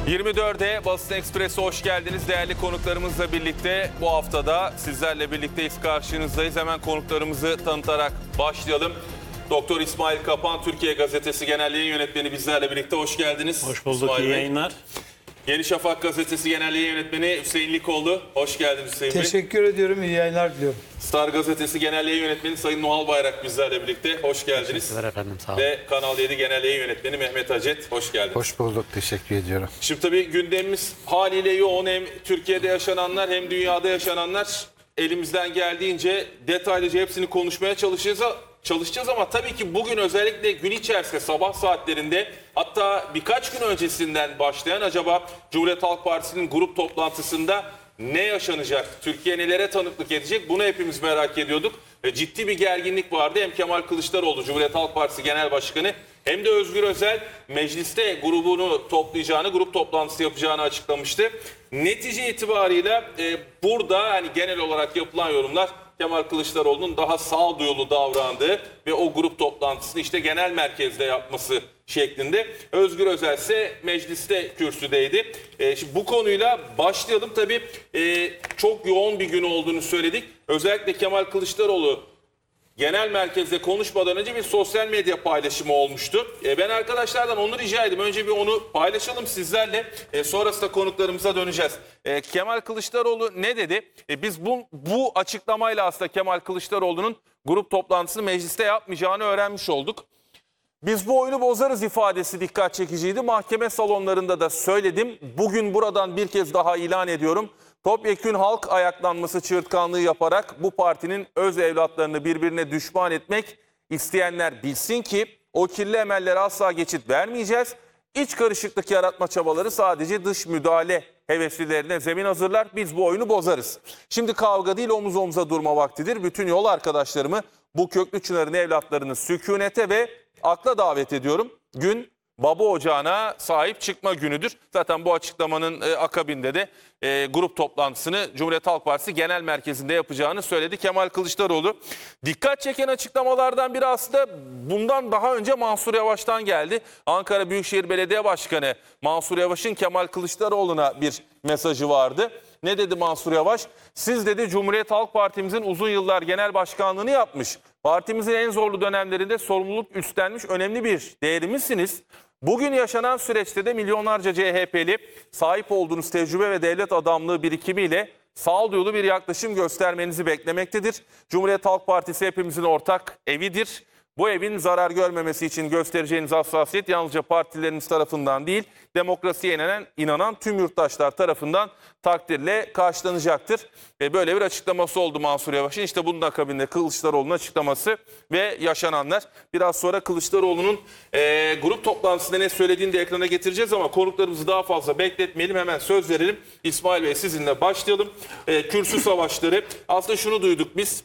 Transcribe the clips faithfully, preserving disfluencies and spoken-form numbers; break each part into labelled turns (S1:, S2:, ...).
S1: yirmi dörde Basın Ekspres'e hoş geldiniz. Değerli konuklarımızla birlikte bu haftada sizlerle birlikteyiz, karşınızdayız. Hemen konuklarımızı tanıtarak başlayalım. Doktor İsmail Kapan, Türkiye Gazetesi Genel Yayın Yönetmeni bizlerle birlikte. Hoş geldiniz.
S2: Hoş bulduk,
S1: İsmail
S2: iyi
S1: Bey.
S2: yayınlar.
S1: Yeni Şafak Gazetesi Genel Yayın Yönetmeni Hüseyin Likoğlu. Hoş geldiniz Hüseyin Bey.
S3: Teşekkür ediyorum, iyi yayınlar diliyorum.
S1: Star Gazetesi Genel Yayın Yönetmeni Sayın Nuhal Bayrak bizlerle birlikte. Hoş geldiniz.
S2: Teşekkürler efendim, sağ olun.
S1: Ve Kanal yedi Genel Yayın Yönetmeni Mehmet Acet. Hoş geldiniz.
S4: Hoş bulduk, teşekkür ediyorum.
S1: Şimdi tabii gündemimiz haliyle yoğun. Hem Türkiye'de yaşananlar hem dünyada yaşananlar. Elimizden geldiğince detaylıca hepsini konuşmaya çalışacağız. Çalışacağız ama tabii ki bugün özellikle gün içerisinde sabah saatlerinde, hatta birkaç gün öncesinden başlayan acaba Cumhuriyet Halk Partisi'nin grup toplantısında ne yaşanacak? Türkiye nelere tanıklık edecek? Bunu hepimiz merak ediyorduk. E, ciddi bir gerginlik vardı. Hem Kemal Kılıçdaroğlu Cumhuriyet Halk Partisi Genel Başkanı hem de Özgür Özel mecliste grubunu toplayacağını, grup toplantısı yapacağını açıklamıştı. Netice itibarıyla e, burada hani genel olarak yapılan yorumlar Kemal Kılıçdaroğlu'nun daha sağduyulu davrandığı ve o grup toplantısını işte genel merkezde yapması şeklinde. Özgür Özel ise mecliste kürsüdeydi. E, şimdi bu konuyla başlayalım. Tabii e, çok yoğun bir gün olduğunu söyledik. Özellikle Kemal Kılıçdaroğlu genel merkezde konuşmadan önce bir sosyal medya paylaşımı olmuştu. E, ben arkadaşlardan onu rica edeyim. Önce bir onu paylaşalım sizlerle. E, sonrasında konuklarımıza döneceğiz. E, Kemal Kılıçdaroğlu ne dedi? E, biz bu, bu açıklamayla aslında Kemal Kılıçdaroğlu'nun grup toplantısını mecliste yapmayacağını öğrenmiş olduk. Biz bu oyunu bozarız ifadesi dikkat çekiciydi. Mahkeme salonlarında da söyledim. Bugün buradan bir kez daha ilan ediyorum. Topyekün halk ayaklanması çığırtkanlığı yaparak bu partinin öz evlatlarını birbirine düşman etmek isteyenler bilsin ki o kirli emellere asla geçit vermeyeceğiz. İç karışıklık yaratma çabaları sadece dış müdahale heveslilerine zemin hazırlar. Biz bu oyunu bozarız. Şimdi kavga değil, omuz omuza durma vaktidir. Bütün yol arkadaşlarımı, bu köklü çınarın evlatlarını sükunete ve akla davet ediyorum. Gün baba ocağına sahip çıkma günüdür. Zaten bu açıklamanın e, akabinde de e, grup toplantısını Cumhuriyet Halk Partisi Genel Merkezi'nde yapacağını söyledi Kemal Kılıçdaroğlu. Dikkat çeken açıklamalardan biri aslında bundan daha önce Mansur Yavaş'tan geldi. Ankara Büyükşehir Belediye Başkanı Mansur Yavaş'ın Kemal Kılıçdaroğlu'na bir mesajı vardı. Ne dedi Mansur Yavaş? Siz dedi Cumhuriyet Halk Partimizin uzun yıllar genel başkanlığını yapmış, partimizin en zorlu dönemlerinde sorumluluk üstlenmiş önemli bir değerimizsiniz. Bugün yaşanan süreçte de milyonlarca C H P'li sahip olduğunuz tecrübe ve devlet adamlığı birikimiyle sağduyulu bir yaklaşım göstermenizi beklemektedir. Cumhuriyet Halk Partisi hepimizin ortak evidir. Bu evin zarar görmemesi için göstereceğiniz hassasiyet yalnızca partileriniz tarafından değil, demokrasiye inanan, inanan tüm yurttaşlar tarafından takdirle karşılanacaktır. Ve böyle bir açıklaması oldu Mansur Yavaş'ın. İşte bunun akabinde Kılıçdaroğlu'nun açıklaması ve yaşananlar. Biraz sonra Kılıçdaroğlu'nun e, grup toplantısında ne söylediğini de ekrana getireceğiz ama konuklarımızı daha fazla bekletmeyelim. Hemen söz verelim. İsmail Bey, sizinle başlayalım. E, kürsü savaşları. Aslında şunu duyduk biz.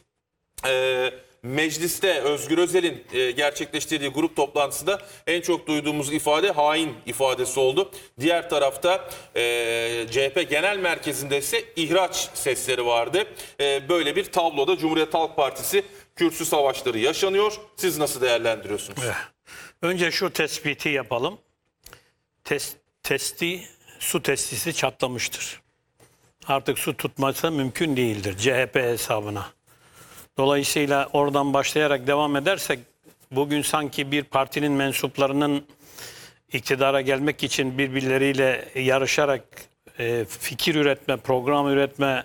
S1: E, Mecliste Özgür Özel'in e, gerçekleştirdiği grup toplantısında en çok duyduğumuz ifade hain ifadesi oldu. Diğer tarafta e, C H P Genel Merkezi'nde ise ihraç sesleri vardı. E, böyle bir tabloda Cumhuriyet Halk Partisi kürsü savaşları yaşanıyor. Siz nasıl değerlendiriyorsunuz?
S2: Önce şu tespiti yapalım. Test, testi, su testisi çatlamıştır. Artık su tutması mümkün değildir C H P hesabına. Dolayısıyla oradan başlayarak devam edersek bugün sanki bir partinin mensuplarının iktidara gelmek için birbirleriyle yarışarak e, fikir üretme, program üretme,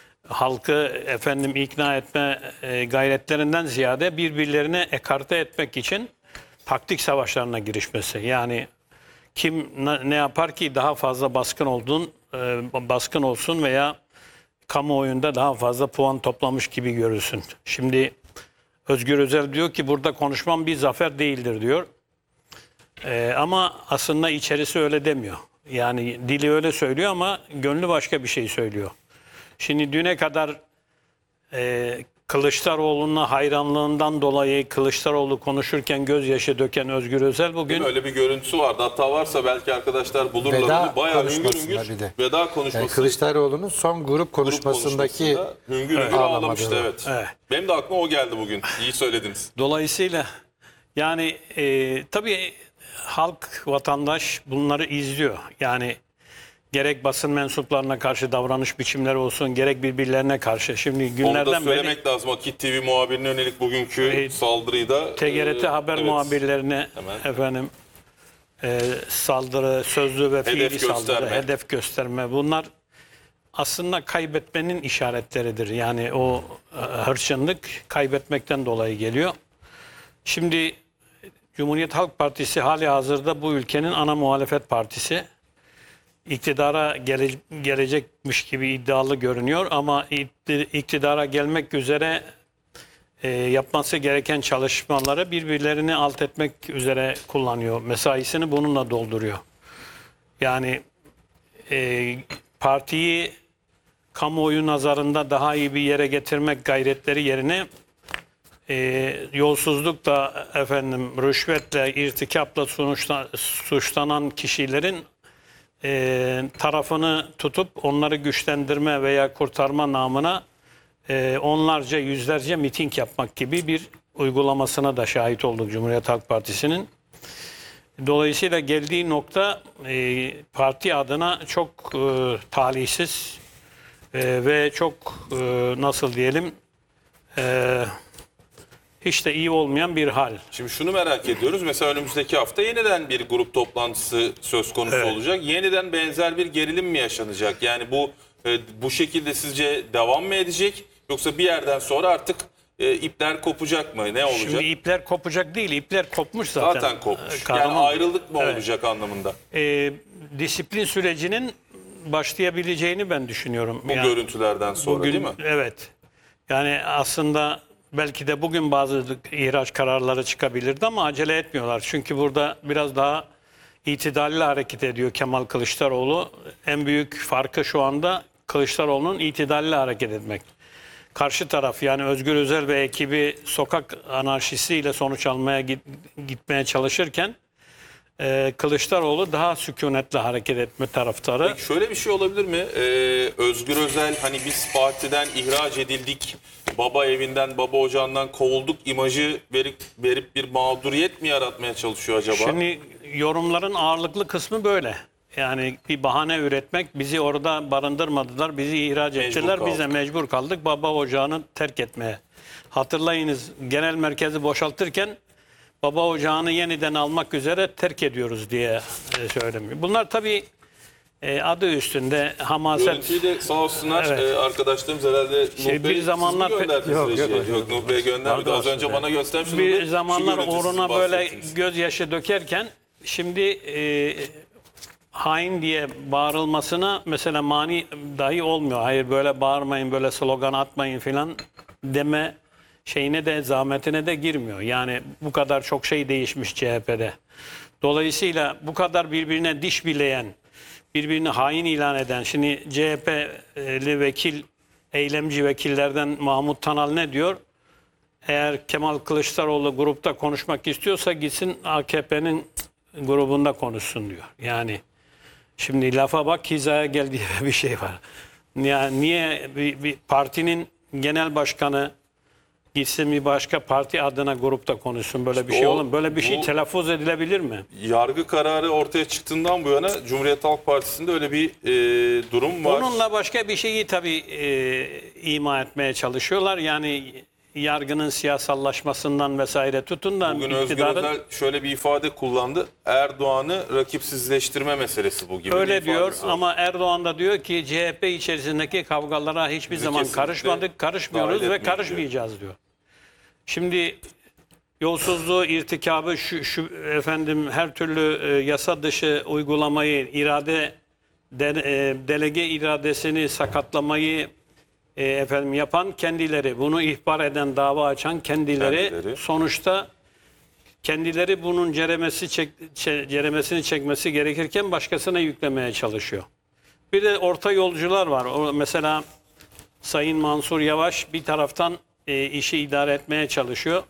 S2: halkı efendim ikna etme e, gayretlerinden ziyade birbirlerine ekarte etmek için taktik savaşlarına girişmesi. Yani kim ne, ne yapar ki daha fazla baskın olduğun e, baskın olsun veya kamuoyunda daha fazla puan toplamış gibi görülsün. Şimdi Özgür Özel diyor ki burada konuşmam bir zafer değildir diyor. Ee, ama aslında içerisi öyle demiyor. Yani dili öyle söylüyor ama gönlü başka bir şey söylüyor. Şimdi düne kadar e, Kılıçdaroğlu'na hayranlığından dolayı Kılıçdaroğlu konuşurken gözyaşı döken Özgür Özel bugün...
S1: Öyle bir görüntüsü vardı. Hatta varsa belki arkadaşlar bulurlar.
S4: Veda
S1: onu. Bayağı hüngür
S4: konuşmasında
S1: hüngür
S4: bir de.
S1: veda konuşması.
S4: Yani Kılıçdaroğlu'nun son grup konuşmasındaki
S1: grup konuşmasında hüngür hüngür
S4: Evet.
S1: ağlamıştı. Evet.
S2: Evet.
S1: Benim de aklıma o geldi bugün. İyi söylediniz.
S2: Dolayısıyla yani e, tabii halk, vatandaş bunları izliyor. Yani Gerek basın mensuplarına karşı davranış biçimleri olsun, gerek birbirlerine karşı. Şimdi
S1: Onu da
S2: günlerden beri
S1: söylemek lazım. Akit T V muhabirine yönelik bugünkü
S2: E,
S1: saldırıyı da
S2: T G R T
S1: e,
S2: haber
S1: evet,
S2: muhabirlerine
S1: Hemen.
S2: efendim e, saldırı, sözlü ve fiili
S1: Hedef
S2: saldırı,
S1: gösterme.
S2: hedef gösterme. Bunlar aslında kaybetmenin işaretleridir. Yani o e, hırçınlık kaybetmekten dolayı geliyor. Şimdi Cumhuriyet Halk Partisi hali hazırda bu ülkenin ana muhalefet partisi. İktidara gele, gelecekmiş gibi iddialı görünüyor ama iktidara gelmek üzere e, yapması gereken çalışmaları birbirlerini alt etmek üzere kullanıyor. Mesaisini bununla dolduruyor. Yani e, partiyi kamuoyu nazarında daha iyi bir yere getirmek gayretleri yerine e, yolsuzlukla, efendim, rüşvetle, irtikapla sonuçla, suçlanan kişilerin e, tarafını tutup onları güçlendirme veya kurtarma namına e, onlarca, yüzlerce miting yapmak gibi bir uygulamasına da şahit olduk Cumhuriyet Halk Partisi'nin. Dolayısıyla geldiği nokta e, parti adına çok e, talihsiz e, ve çok e, nasıl diyelim e, hiç de iyi olmayan bir hal.
S1: Şimdi şunu merak ediyoruz. Mesela önümüzdeki hafta yeniden bir grup toplantısı söz konusu
S2: Evet.
S1: olacak. Yeniden benzer bir gerilim mi yaşanacak? Yani bu e, bu şekilde sizce devam mı edecek? Yoksa bir yerden sonra artık e, ipler kopacak mı? Ne olacak?
S2: Şimdi ipler kopacak değil, ipler kopmuş zaten.
S1: Zaten kopmuş.
S2: Ee,
S1: Yani
S2: kahraman-
S1: ayrılık mı
S2: Evet.
S1: olacak anlamında?
S2: Ee, disiplin sürecinin başlayabileceğini ben düşünüyorum.
S1: Bu
S2: Yani
S1: görüntülerden sonra
S2: bugün,
S1: değil mi?
S2: Evet. Yani aslında belki de bugün bazı ihraç kararları çıkabilirdi ama acele etmiyorlar. Çünkü burada biraz daha itidalli hareket ediyor Kemal Kılıçdaroğlu. En büyük farkı şu anda Kılıçdaroğlu'nun itidalli hareket etmek. Karşı taraf, yani Özgür Özel ve ekibi sokak anarşisiyle sonuç almaya git, gitmeye çalışırken e, Kılıçdaroğlu daha sükunetle hareket etme taraftarı.
S1: Peki şöyle bir şey olabilir mi? Ee, Özgür Özel, hani biz partiden ihraç edildik, baba evinden, baba ocağından kovulduk imajı verip, verip bir mağduriyet mi yaratmaya çalışıyor acaba?
S2: Şimdi yorumların ağırlıklı kısmı böyle. Yani bir bahane üretmek, bizi orada barındırmadılar, bizi ihraç
S1: Mecbur
S2: ettiler, biz de
S1: kaldık.
S2: mecbur kaldık baba ocağını terk etmeye. Hatırlayınız, genel merkezi boşaltırken baba ocağını yeniden almak üzere terk ediyoruz diye e, söylemiyor. Bunlar tabii e, adı üstünde hamaset.
S1: Görüntüyü de sağ olsunlar
S2: Evet.
S1: e, arkadaşlarımız herhalde
S2: Şey,
S1: Nuh Bey,
S2: bir
S1: siz
S2: zamanlar
S1: mi
S2: pe-
S1: gönderdiniz
S4: Yok,
S1: rejiye?
S4: yok,
S1: Yok, Nuh Bey göndermedi. Az önce bana göstermişti. Nuh Bey.
S2: Bir
S1: Şu
S2: zamanlar
S1: görüntü sizin
S2: uğruna böyle
S1: bahsettiğiniz.
S2: gözyaşı dökerken şimdi e, hain diye bağırılmasına mesela mani dahi olmuyor. Hayır, böyle bağırmayın, böyle slogan atmayın filan deme şeyine de, zahmetine de girmiyor. Yani bu kadar çok şey değişmiş C H P'de. Dolayısıyla bu kadar birbirine diş bileyen, birbirini hain ilan eden, şimdi C H P'li vekil, eylemci vekillerden Mahmut Tanal ne diyor? Eğer Kemal Kılıçdaroğlu grupta konuşmak istiyorsa gitsin A K P'nin grubunda konuşsun diyor. Yani şimdi lafa bak, hizaya gel diye bir şey var. Yani niye bir, bir partinin genel başkanı gitsin bir başka parti adına grupta konuşsun, böyle bir
S1: İşte
S2: şey
S1: o-
S2: olur mu? Böyle bir şey
S1: bu-
S2: telaffuz edilebilir mi?
S1: Yargı kararı ortaya çıktığından bu yana Cumhuriyet Halk Partisi'nde öyle bir e, durum var.
S2: Onunla başka bir şeyi tabii e, ima etmeye çalışıyorlar. Yani yargının siyasallaşmasından vesaire tutun da
S1: Bugün Özgür
S2: iktidarın
S1: Özel şöyle bir ifade kullandı. Erdoğan'ı rakipsizleştirme meselesi bu gibi. bir
S2: öyle diyor
S1: ifadesi var.
S2: ama Erdoğan da diyor ki C H P içerisindeki kavgalara hiçbir
S1: Bizi
S2: zaman
S1: kesinlikle
S2: karışmadık, karışmıyoruz
S1: dahil
S2: ve
S1: etmeyin
S2: karışmayacağız diyor. Şimdi yolsuzluğu, irtikabı, şu, şu efendim her türlü e, yasa dışı uygulamayı, irade de, e, delege iradesini sakatlamayı e, efendim yapan kendileri, bunu ihbar eden, dava açan kendileri,
S1: Kendileri.
S2: sonuçta kendileri bunun ceremesi çek, çe- ceremesini çekmesi gerekirken başkasına yüklemeye çalışıyor. Bir de orta yolcular var. O, mesela Sayın Mansur Yavaş bir taraftan e, işi idare etmeye çalışıyor.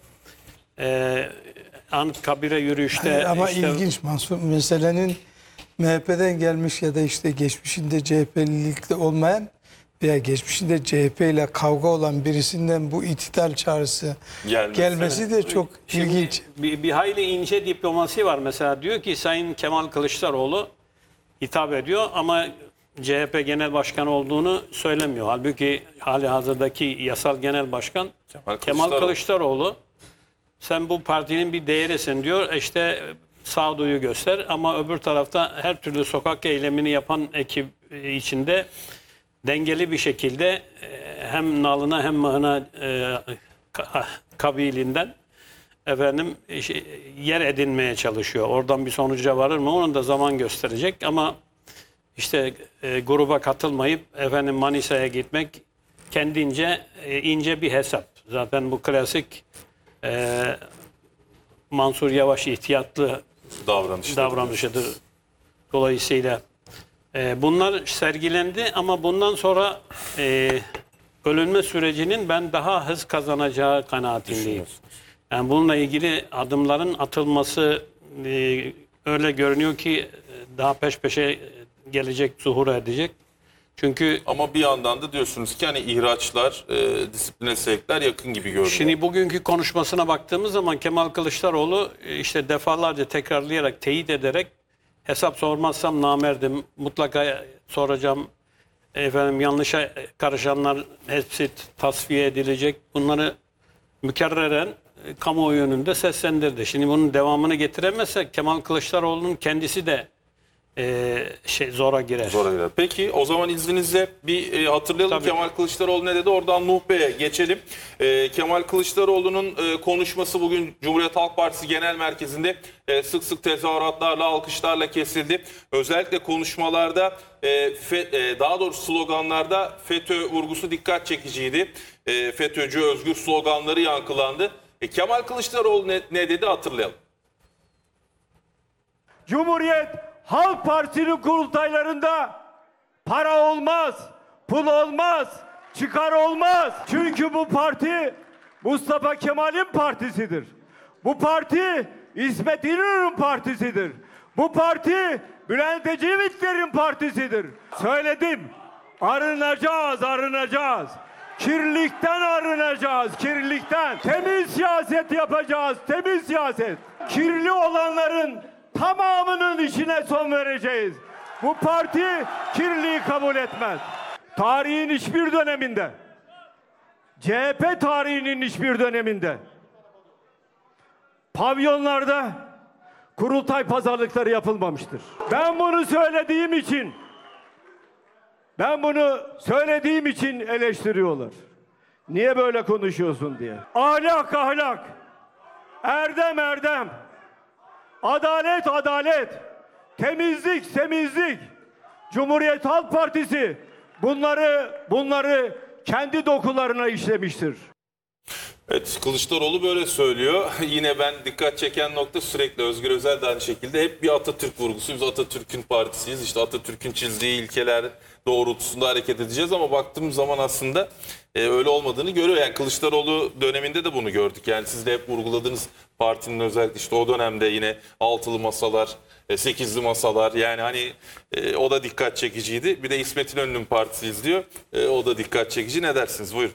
S2: E, Anıtkabir'e yürüyüşte
S3: Hayır, ama
S2: işte-
S3: ilginç Mansur, meselenin M H P'den gelmiş ya da işte geçmişinde C H P'lilikte olmayan veya geçmişinde C H P ile kavga olan birisinden bu itidal çağrısı
S1: Gelmesi.
S3: gelmesi de çok
S2: Şimdi
S3: ilginç.
S2: Bir, bir hayli ince diplomasi var. Mesela diyor ki Sayın Kemal Kılıçdaroğlu hitap ediyor ama C H P Genel Başkanı olduğunu söylemiyor. Halbuki hali hazırdaki yasal genel başkan
S1: Kemal
S2: Kemal
S1: Kılıçdaroğlu.
S2: Kılıçdaroğlu. Sen bu partinin bir değerisin diyor. İşte sağduyu göster ama öbür tarafta her türlü sokak eylemini yapan ekip içinde dengeli bir şekilde e, hem nalına hem mıhına e, ka- kabiliğinden efendim şey, yer edinmeye çalışıyor. Oradan bir sonuca varır mı? Onu da zaman gösterecek ama işte e, gruba katılmayıp efendim Manisa'ya gitmek kendince e, ince bir hesap. Zaten bu klasik e, Mansur Yavaş ihtiyatlı
S1: Davranışta.
S2: davranışıdır. Dolayısıyla e, bunlar sergilendi ama bundan sonra e, bölünme sürecinin ben daha hız kazanacağı kanaatindeyim. Yani bununla ilgili adımların atılması e, öyle görünüyor ki e, daha peş peşe gelecek, zuhur edecek. Çünkü
S1: Ama bir yandan da diyorsunuz ki hani ihraçlar, e, disipline sevkler yakın gibi görünüyor.
S2: şimdi bugünkü konuşmasına baktığımız zaman Kemal Kılıçdaroğlu e, işte defalarca tekrarlayarak, teyit ederek hesap sormazsam namerdim, mutlaka soracağım, efendim yanlışa karışanlar hepsi tasfiye edilecek. Bunları mükerreren e, kamuoyu önünde seslendirdi. Şimdi bunun devamını getiremezsek Kemal Kılıçdaroğlu'nun kendisi de e, şey zora girer.
S1: Zora girer. Peki o zaman izninizle bir e, hatırlayalım
S2: Tabii.
S1: Kemal Kılıçdaroğlu ne dedi? Oradan Nuh Bey'e geçelim. E, Kemal Kılıçdaroğlu'nun e, konuşması bugün Cumhuriyet Halk Partisi Genel Merkezi'nde e, sık sık tezahüratlarla, alkışlarla kesildi. Özellikle konuşmalarda, e, fe- e, daha doğrusu sloganlarda FETÖ vurgusu dikkat çekiciydi. E, FETÖ'cü özgür sloganları yankılandı. E, Kemal Kılıçdaroğlu ne, ne dedi hatırlayalım.
S5: Cumhuriyet Halk Partisi'nin kurultaylarında para olmaz, pul olmaz, çıkar olmaz. Çünkü bu parti Mustafa Kemal'in partisidir. Bu parti İsmet İnönü'nün partisidir. Bu parti Bülent Ecevitlerin partisidir. Söyledim, arınacağız, arınacağız. Kirlilikten arınacağız, kirlilikten. Temiz siyaset yapacağız, temiz siyaset. Kirli olanların tamamının işine son vereceğiz. Bu parti kirliliği kabul etmez. Tarihin hiçbir döneminde, C H P tarihinin hiçbir döneminde pavyonlarda kurultay pazarlıkları yapılmamıştır. Ben bunu söylediğim için Ben bunu söylediğim için eleştiriyorlar. Niye böyle konuşuyorsun diye. Ahlak ahlak, erdem erdem, adalet adalet, temizlik temizlik. Cumhuriyet Halk Partisi bunları bunları kendi dokularına işlemiştir.
S1: Evet, Kılıçdaroğlu böyle söylüyor. Yine ben dikkat çeken nokta sürekli Özgür Özel de aynı şekilde hep bir Atatürk vurgusu. Biz Atatürk'ün partisiyiz. İşte Atatürk'ün çizdiği ilkeler doğrultusunda hareket edeceğiz ama baktığımız zaman aslında e, öyle olmadığını görüyor. Yani Kılıçdaroğlu döneminde de bunu gördük. Yani siz de hep vurguladığınız partinin özellikle işte o dönemde yine altılı masalar, e, sekizli masalar yani hani e, o da dikkat çekiciydi. Bir de İsmet İnönü'nün partisiyiz diyor. E, o da dikkat çekici. Ne dersiniz? Buyurun.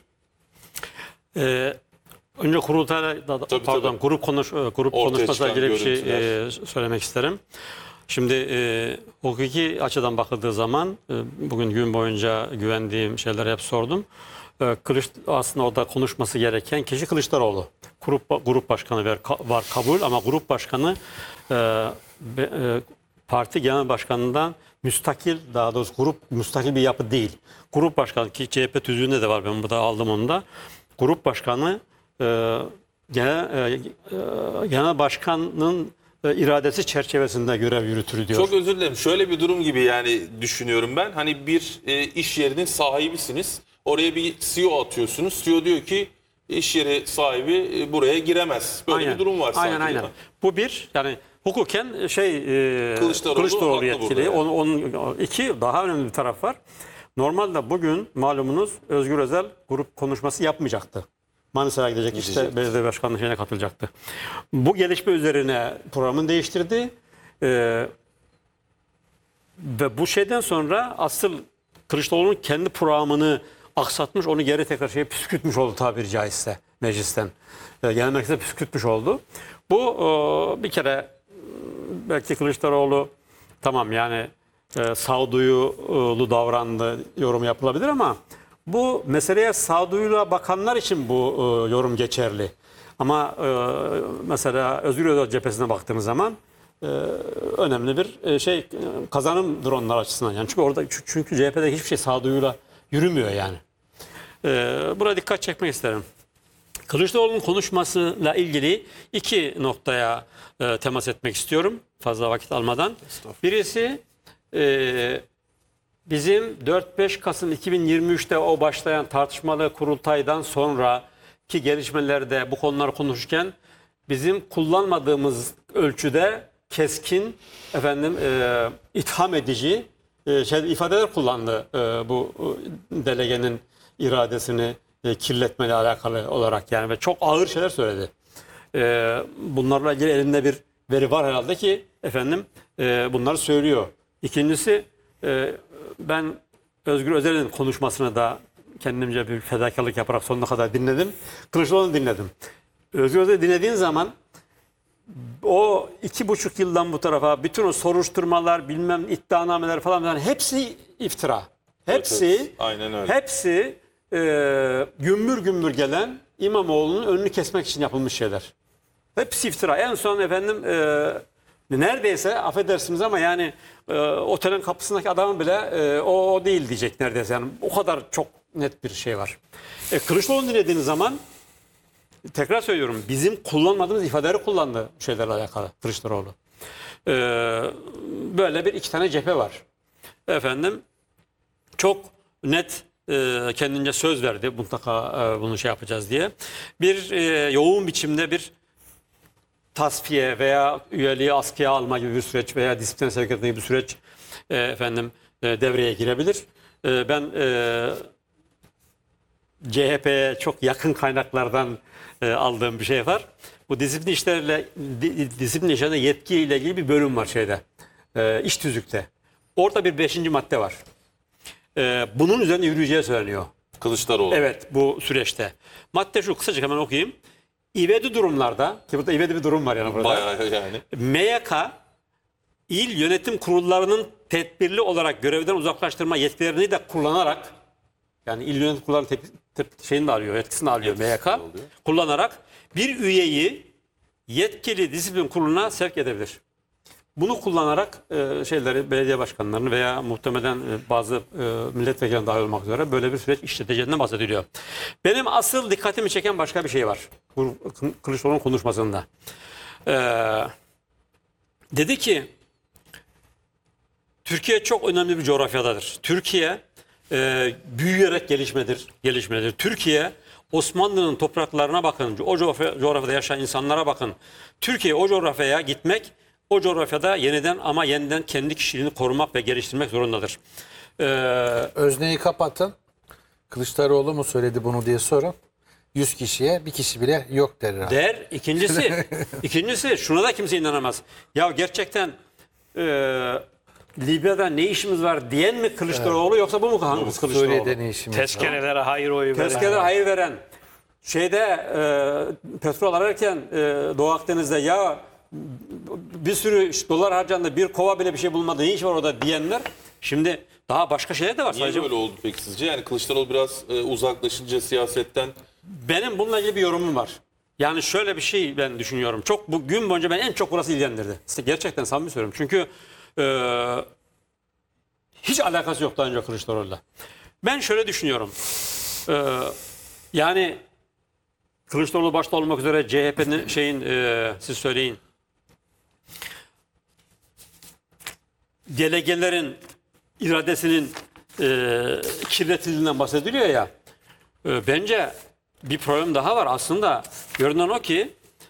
S2: Ee, önce kurultayla da-
S1: Tabii,
S2: pardon
S1: tabii.
S2: grup konuş e, grup
S1: Ortaya
S2: konuşmasıyla
S1: çıkan
S2: ilgili bir şey
S1: görüntüler.
S2: e, söylemek isterim. Şimdi e, hukuki açıdan bakıldığı zaman e, bugün gün boyunca güvendiğim şeyleri hep sordum. E, Kılıç aslında orada konuşması gereken kişi Kılıçdaroğlu. Grup grup başkanı var, var kabul ama grup başkanı e, be- e, parti genel başkanından müstakil, daha doğrusu grup müstakil bir yapı değil. Grup başkanı ki C H P tüzüğünde de var, ben burada aldım onu da. Grup başkanı e, genel, e, e, genel başkanın e, iradesi çerçevesinde görev yürütür diyor.
S1: Çok özür dilerim. Şöyle bir durum gibi yani düşünüyorum ben. Hani bir e, iş yerinin sahibisiniz. Oraya bir C E O atıyorsunuz. C E O diyor ki iş yeri sahibi e, buraya giremez. Böyle bir durum var sanki.
S2: Aynen aynen.
S1: ya.
S2: Bu bir, yani hukuken şey e,
S1: Kılıçdaroğlu
S2: Kılıçdaroğlu
S1: haklı
S2: yetkili.
S1: burada yani.
S2: Onun, onun iki daha önemli bir taraf var. Normalde bugün malumunuz Özgür Özel grup konuşması yapmayacaktı. Manisa'ya gidecek, işte belediye başkanlığı şeyine katılacaktı. Bu gelişme üzerine programını değiştirdi. Ee, ve bu şeyden sonra asıl Kılıçdaroğlu'nun kendi programını aksatmış, onu geri tekrar şeye püskürtmüş oldu tabiri caizse meclisten. Ee, genel merkeze püskürtmüş oldu. Bu e, bir kere belki Kılıçdaroğlu tamam yani
S6: e, sağduyulu davrandı yorumu yapılabilir ama bu meseleye sağduyuyla bakanlar için bu e, yorum geçerli. Ama e, mesela Özgür Özel cephesine baktığımız zaman e, önemli bir e, şey e, kazanımdır onlar açısından. Yani çünkü orada çünkü C H P'de hiçbir şey sağduyuyla yürümüyor yani. E, buraya dikkat çekmek isterim. Kılıçdaroğlu'nun konuşmasıyla ilgili iki noktaya e, temas etmek istiyorum fazla vakit almadan. Birisi e, bizim dört beş Kasım iki bin yirmi üç'te o başlayan tartışmalı kurultaydan sonraki gelişmelerde bu konuları konuşurken bizim kullanmadığımız ölçüde keskin efendim e, itham edici e, şey, ifadeler kullandı e, bu e, delegenin iradesini e, kirletmeyle alakalı olarak yani ve çok ağır şeyler söyledi. E, bunlarla ilgili elinde bir veri var herhalde ki efendim e, bunları söylüyor. İkincisi e, ben Özgür Özel'in konuşmasını da kendimce bir fedakarlık yaparak sonuna kadar dinledim. Kılıçdaroğlu'nu dinledim. Özgür Özel'i dinlediğin zaman o iki buçuk yıldan bu tarafa bütün o soruşturmalar, bilmem iddianameler falan yani hepsi iftira. Hepsi,
S1: Evet, evet. Aynen öyle.
S6: hepsi e, gümbür gümbür gelen İmamoğlu'nun önünü kesmek için yapılmış şeyler. Hepsi iftira. En son efendim e, neredeyse affedersiniz ama yani e, otelin kapısındaki adamın bile e, o, o değil diyecek neredeyse. Yani o kadar çok net bir şey var. E, Kılıçdaroğlu'nu dinlediğiniz zaman tekrar söylüyorum bizim kullanmadığımız ifadeleri kullandı şeylerle alakalı Kılıçdaroğlu. E, böyle bir iki tane cephe var. Efendim çok net e, kendince söz verdi mutlaka e, bunu şey yapacağız diye. Bir e, yoğun biçimde bir tasfiye veya üyeliği askıya alma gibi bir süreç veya disipline sevk etme gibi bir süreç e, efendim e, devreye girebilir. E, ben e, C H P'ye çok yakın kaynaklardan e, aldığım bir şey var. Bu disiplin işlerle di, disiplin işlerine yetki ile ilgili bir bölüm var şeyde. E, iş tüzükte. Orada bir beşinci madde var. E, bunun üzerine yürüyeceği söyleniyor.
S1: Kılıçdaroğlu.
S6: Evet bu süreçte. Madde şu kısaca hemen okuyayım. İvedi durumlarda ki burada ivedi bir durum var yani burada.
S1: Bayağı yani.
S6: M Y K il yönetim kurullarının tedbirli olarak görevden uzaklaştırma yetkilerini de kullanarak yani il yönetim kurullarının tep- tep- şeyini de alıyor, yetkisini alıyor M Y K.
S1: Yetkisini alıyor.
S6: Kullanarak bir üyeyi yetkili disiplin kuruluna sevk edebilir. Bunu kullanarak e, şeyleri belediye başkanlarını veya muhtemelen e, bazı e, milletvekillerine dahil olmak üzere böyle bir süreç işleteceğinden bahsediliyor. Benim asıl dikkatimi çeken başka bir şey var. Bu Kılıçdaroğlu'nun konuşmasında. Ee, dedi ki Türkiye çok önemli bir coğrafyadadır. Türkiye e, büyüyerek gelişmedir, gelişmedir. Türkiye Osmanlı'nın topraklarına bakın, o coğrafya, coğrafyada yaşayan insanlara bakın. Türkiye o coğrafyaya gitmek, o coğrafyada yeniden ama yeniden kendi kişiliğini korumak ve geliştirmek zorundadır. Ee,
S4: Özneyi kapatın. Kılıçdaroğlu mu söyledi bunu diye sorun. yüz kişiye bir kişi bile yok der herhalde.
S6: Der. İkincisi, ikincisi şuna da kimse inanamaz. Ya gerçekten e, Libya'da ne işimiz var diyen mi Kılıçdaroğlu yoksa bu mu hangisi Kılıçdaroğlu?
S4: Söyledi ne işimiz var.
S2: Tezkerelere hayır oyu veren.
S6: Tezkere hayır veren. Şeyde e, petrol ararken e, Doğu Akdeniz'de ya bir sürü dolar harcandı bir kova bile bir şey bulmadı ne iş var orada diyenler şimdi daha başka şeyler de var.
S1: Niye
S6: Sadece
S1: böyle oldu peki sizce? Yani Kılıçdaroğlu biraz e, uzaklaşınca siyasetten
S6: benim bununla ilgili bir yorumum var. Yani şöyle bir şey ben düşünüyorum. Çok bu gün boyunca ben en çok burası ilgilendirdi. İşte gerçekten samimi söylüyorum. Çünkü e, hiç alakası yok daha önce Kılıçdaroğlu'yla. Ben şöyle düşünüyorum. E, yani Kılıçdaroğlu başta olmak üzere C H P'nin şeyin e, siz söyleyin. Delegelerin iradesinin e, kirletildiğinden bahsediliyor ya. E, bence bir problem daha var. Aslında görünen o ki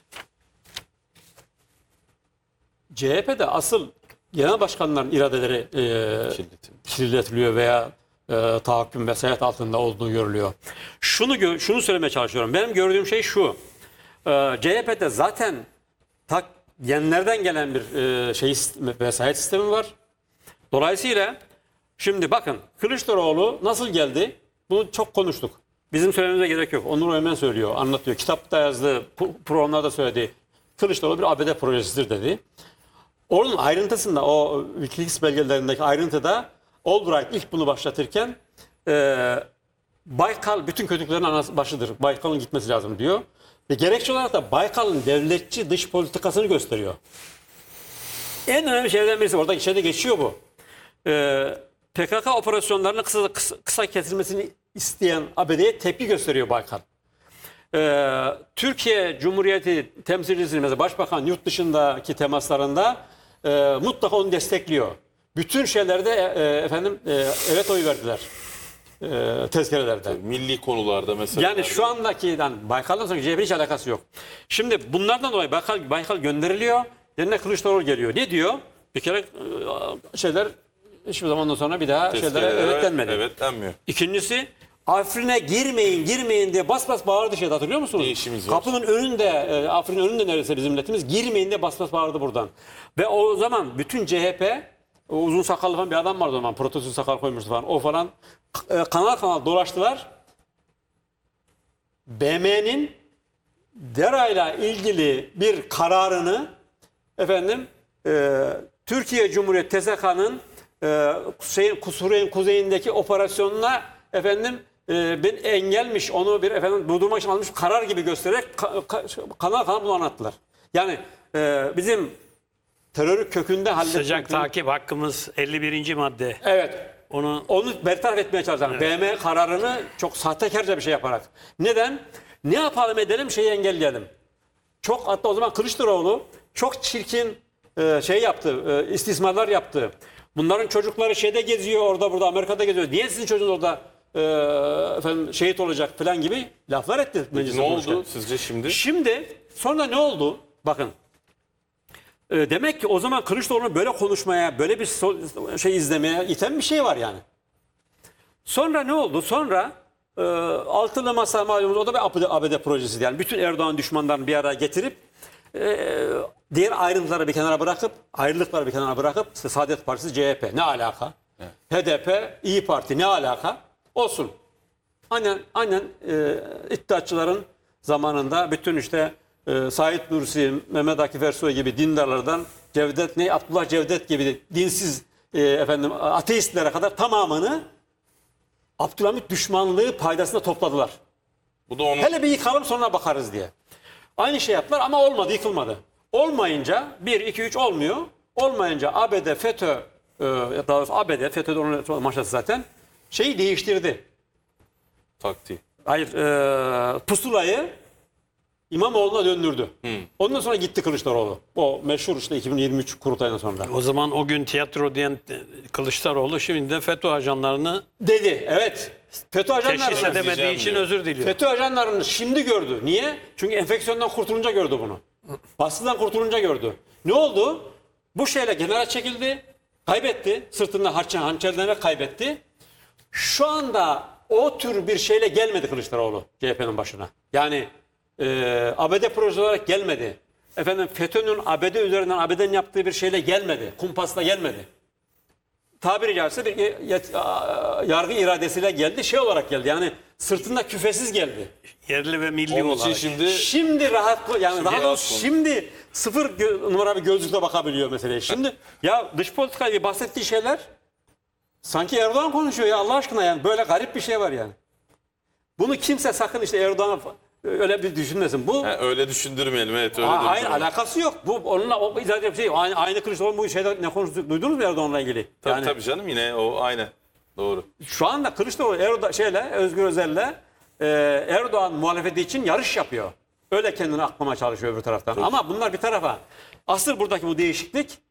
S6: C H P'de asıl genel başkanların iradeleri e,
S1: kirletildi.
S6: kirletiliyor veya e, tahakküm vesayet altında olduğu görülüyor. Şunu gö- şunu söylemeye çalışıyorum. Benim gördüğüm şey şu. E, C H P'de zaten tak yenlerden gelen bir e, şey vesayet sistemi var. Dolayısıyla şimdi bakın Kılıçdaroğlu nasıl geldi? Bunu çok konuştuk. Bizim söylememize gerek yok. Onur Ömen söylüyor, anlatıyor. Kitapta yazdı, programlarda söyledi. Kılıçdaroğlu bir A B D projesidir dedi. Onun ayrıntısında, o Wikileaks belgelerindeki ayrıntıda Albright ilk bunu başlatırken e, Baykal bütün kötülüklerin anası başıdır. Baykal'ın gitmesi lazım diyor. Ve gerekçe olarak da Baykal'ın devletçi dış politikasını gösteriyor. En önemli şeylerden birisi, oradaki şeyde geçiyor bu. Ee, P K K operasyonlarının kısa, kısa, kısa kesilmesini isteyen A B D'ye tepki gösteriyor Baykal. Ee, Türkiye Cumhuriyeti temsilcisinin mesela Başbakan yurt dışındaki temaslarında e, mutlaka onu destekliyor. Bütün şeylerde e, e, efendim e, evet oyu verdiler. E, tezkerelerde.
S1: Milli konularda mesela.
S6: Yani şu andaki yani Baykal'dan sonra C H P'nin hiç alakası yok. Şimdi bunlardan dolayı Baykal, Baykal gönderiliyor. Yerine Kılıçdaroğlu geliyor. Ne diyor? Bir kere e, şeyler hiçbir zamandan sonra bir daha şeylere
S1: Tezkerelere
S6: evet denmedi.
S1: Evet denmiyor.
S6: İkincisi Afrin'e girmeyin girmeyin diye bas bas bağırdı şeyde, hatırlıyor musunuz?
S1: Ne işimiz var?
S6: Kapının önünde e, Afrin'in önünde neredeyse bizim milletimiz girmeyin diye bas bas bağırdı buradan. Ve o zaman bütün C H P, o uzun sakallı falan bir adam vardı o zaman, protosuz sakal koymuştu falan, o falan e, kanal kanal dolaştılar. B M'nin Dera'yla ilgili bir kararını efendim e, Türkiye Cumhuriyeti T S K'nın e, şeyin, Suriye'nin kuzeyindeki operasyonuna efendim e, ben engelmiş, onu bir efendim durdurmak için almış karar gibi göstererek ka, ka, kanal kanal bunu anlattılar. Yani e, bizim terörü kökünde halletmek.
S2: Sıcak takip hakkımız elli birinci madde.
S6: Evet.
S2: Onu
S6: Onu bertaraf etmeye çalışan evet. B M kararını çok sahtekarca bir şey yaparak. Neden? Ne yapalım edelim şeyi engelleyelim. Çok, hatta o zaman Kılıçdaroğlu çok çirkin e, şey yaptı, e, istismarlar yaptı. Bunların çocukları şeyde geziyor, orada burada Amerika'da geziyor. Niye sizin çocuğunuz orada e, efendim şehit olacak falan gibi laflar etti.
S1: Ne oldu sizce şimdi?
S6: Şimdi sonra ne oldu? Bakın. E, demek ki o zaman Kılıçdaroğlu'nu böyle konuşmaya, böyle bir so- şey izlemeye iten bir şey var yani. Sonra ne oldu? Sonra e, Altılı Masa malumunuz, o da bir A B D projesiydi. Yani bütün Erdoğan düşmanlarını bir araya getirip e, diğer ayrıntıları bir kenara bırakıp, ayrılıkları bir kenara bırakıp işte Saadet Partisi, C H P ne alaka? Evet. H D P, İyi Parti ne alaka? Olsun. Aynen, aynen e, iddiatçıların zamanında bütün işte e, Said Nursi, Mehmet Akif Ersoy gibi dindarlardan Cevdet ne Abdullah Cevdet gibi dinsiz e, efendim ateistlere kadar tamamını Abdülhamit düşmanlığı paydasında topladılar.
S1: Bu da onun...
S6: Hele bir yıkalım sonra bakarız diye. Aynı şey yaptılar ama olmadı, yıkılmadı. Olmayınca bir, iki, üç olmuyor. Olmayınca A B D, FETÖ, e, daha doğrusu A B D, FETÖ'de onun maşası zaten şeyi değiştirdi.
S1: Taktiği.
S6: Hayır, e, pusulayı İmamoğlu'na döndürdü. Hmm. Ondan sonra gitti Kılıçdaroğlu. O meşhur işte iki bin yirmi üç kurultayından sonra.
S2: o zaman o gün tiyatro diyen Kılıçdaroğlu şimdi de FETÖ ajanlarını
S6: Dedi, evet. FETÖ
S2: teşhis
S6: ajanlarını,
S2: edemediği için
S1: diyor.
S2: özür diliyor.
S6: FETÖ ajanlarını şimdi gördü. Niye? Çünkü enfeksiyondan kurtulunca gördü bunu. Baskıdan kurtulunca gördü. Ne oldu? Bu şeyle kenara çekildi. Kaybetti. Sırtında harçan hançerlenerek kaybetti. Şu anda o tür bir şeyle gelmedi Kılıçdaroğlu C H P'nin başına. Yani e, A B D projesi olarak gelmedi. Efendim FETÖ'nün A B D üzerinden A B D'nin yaptığı bir şeyle gelmedi. Kumpasla gelmedi. Tabiri caizse bir yargı iradesiyle geldi. Şey olarak geldi. Yani sırtında küfesiz geldi.
S2: Yerli ve milli
S1: Onun için
S2: olarak.
S1: şimdi
S6: Şimdi rahat, yani
S1: Şimdi
S6: daha
S1: rahat
S6: doğrusu
S1: konu.
S6: şimdi sıfır gö- numara bir gözlükle bakabiliyor meseleye. Şimdi ya dış politika gibi bahsettiği şeyler sanki Erdoğan konuşuyor ya Allah aşkına, yani böyle garip bir şey var yani. Bunu kimse sakın işte Erdoğan öyle bir düşünmesin. Bu
S1: Ha, öyle düşündürmeyelim. Evet öyle
S6: a- aynı
S1: düşündürmeyelim. alakası
S6: alakası yok. Bu onunla o izah edecek bir şey. Aynı, aynı Kılıçdaroğlu bu şeyde ne konuştu, duydunuz mu Erdoğan'la ilgili?
S1: Tabii
S6: Yani
S1: tabii canım, yine o aynı. Doğru.
S6: şu anda Kılıçdaroğlu Erdoğan şeyle Özgür Özel'le e, Erdoğan muhalefeti için yarış yapıyor. Öyle kendini aklamaya çalışıyor öbür taraftan. Ama bunlar bir tarafa. Asıl buradaki bu değişiklik